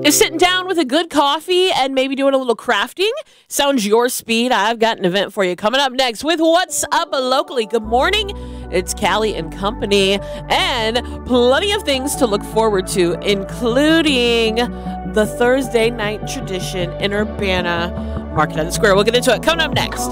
Is sitting down with a good coffee and maybe doing a little crafting sounds your speed? I've got an event for you coming up next with What's Up Locally. Good morning. It's Callie and Company, and plenty of things to look forward to, including the Thursday night tradition in Urbana Market on the Square. We'll get into it coming up next.